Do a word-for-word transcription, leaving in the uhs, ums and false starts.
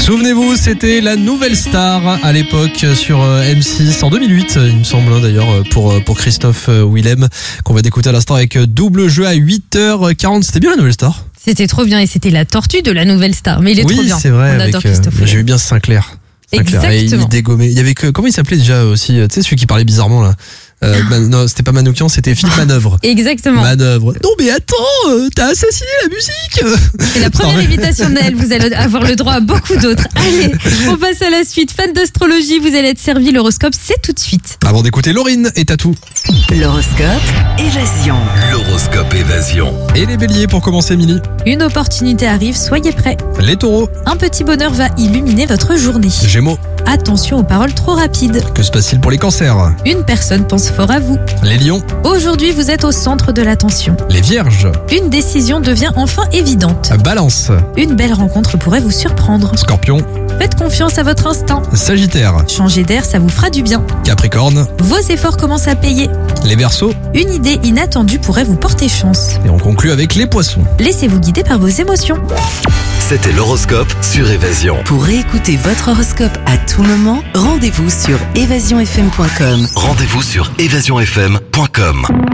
Souvenez-vous, c'était la nouvelle star à l'époque sur M six en deux mille huit, il me semble hein, d'ailleurs, pour, pour Christophe Willem, qu'on va écouter à l'instant avec double jeu à huit heures quarante. C'était bien la nouvelle star? C'était trop bien et c'était la tortue de la nouvelle star. Mais il est oui, trop bien. Oui, c'est vrai. On adore avec, Christophe euh, j'ai eu bien Sinclair. Sinclair. Exactement. Et il dégommait. Il y avait que, comment il s'appelait déjà aussi? Tu sais, celui qui parlait bizarrement là. Euh, Man- non, c'était pas Manoukian, c'était Philippe Manœuvre. Exactement. Manœuvre. Non mais attends, euh, t'as assassiné la musique. C'est la première Non, mais- invitation de Naël, vous allez avoir le droit à beaucoup d'autres. Allez, on passe à la suite. Fan d'astrologie, vous allez être servi. L'horoscope, c'est tout de suite. Avant d'écouter Laurine et Tatou. L'horoscope Évasion. L'horoscope Évasion. Et les béliers pour commencer, Émilie. Une opportunité arrive, soyez prêts. Les taureaux. Un petit bonheur va illuminer votre journée. Gémeaux. Attention aux paroles trop rapides. Que se passe-t-il pour les cancers? Une personne pense fort à vous. Les lions. Aujourd'hui, vous êtes au centre de l'attention. Les vierges. Une décision devient enfin évidente. Balance. Une belle rencontre pourrait vous surprendre. Scorpion. Faites confiance à votre instinct. Sagittaire. Changer d'air, ça vous fera du bien. Capricorne. Vos efforts commencent à payer. Les verseaux. Une idée inattendue pourrait vous porter chance. Et on conclut avec les poissons. Laissez-vous guider par vos émotions. C'était l'horoscope sur Évasion. Pour réécouter votre horoscope à tout moment, rendez-vous sur évasion f m point com. Rendez-vous sur évasion f m point com.